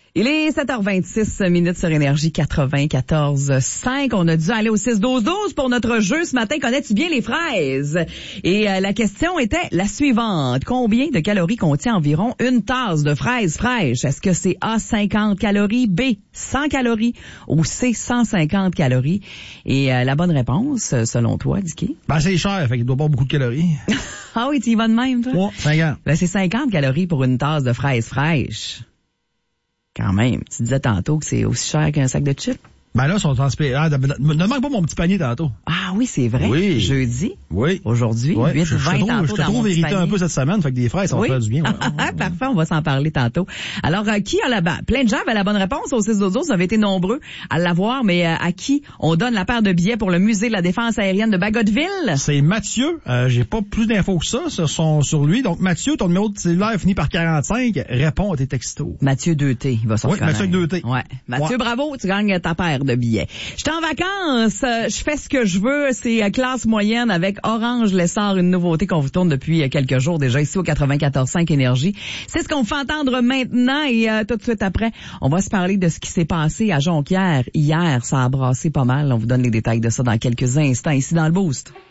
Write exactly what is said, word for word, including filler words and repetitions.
Il est sept heures vingt-six minutes sur Énergie quatre-vingt-quatorze cinq. On a dû aller au six douze douze pour notre jeu ce matin. Connais-tu bien les fraises? Et euh, la question était la suivante. Combien de calories contient environ une tasse de fraises fraîches? Est-ce que c'est A, cinquante calories, B, cent calories ou C, cent cinquante calories? Et euh, la bonne réponse, selon toi, Dicky? Ben, c'est cher, fait qu'il doit pas avoir beaucoup de calories. Ah oui, tu y vas de même, toi? Ouais, cinquante. Ben, c'est cinquante calories pour une tasse de fraises fraîches. Quand même. Tu disais tantôt que c'est aussi cher qu'un sac de chips. Ben là, ils sont transpirés. Ah, ne manque pas mon petit panier tantôt. Ah oui, c'est vrai. Oui. Jeudi. Oui. Aujourd'hui, ouais. huit vingt tantôt Je te dans mon trouve petit irrité panier. un peu cette semaine, fait que des fraises, ça va Oui. faire du bien. Ouais. Parfait, on va s'en parler tantôt. Alors, euh, qui a la ba- plein de gens avaient la bonne réponse au six douze douze, vous avez été nombreux à l'avoir, mais euh, à qui on donne la paire de billets pour le musée de la défense aérienne de Bagotville? C'est Mathieu. Euh, j'ai pas plus d'infos que ça sur, son, sur lui. Donc, Mathieu, ton numéro de cellulaire finit par quarante-cinq. Réponds à tes textos. Mathieu deux T, il va s'en Oui, Mathieu avec deux T. Ouais. Mathieu, Ouais. bravo, tu gagnes ta paire de billets. Je suis en vacances, euh, je fais ce que je veux, c'est euh, classe moyenne avec Orange Lessard, une nouveauté qu'on vous tourne depuis euh, quelques jours déjà ici au quatre-vingt-quatorze cinq Énergie. C'est ce qu'on fait entendre maintenant et euh, tout de suite après, on va se parler de ce qui s'est passé à Jonquière. Hier, ça a brassé pas mal. On vous donne les détails de ça dans quelques instants ici dans le Boost.